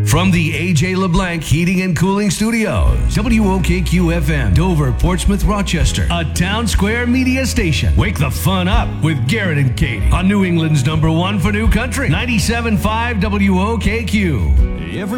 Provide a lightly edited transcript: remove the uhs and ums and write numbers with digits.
From the AJ LeBlanc Heating and Cooling Studios, WOKQ-FM, Dover, Portsmouth, Rochester, a Town Square media station. Wake the fun up with Garrett and Katie on New England's #1 for new country, 97.5 WOKQ.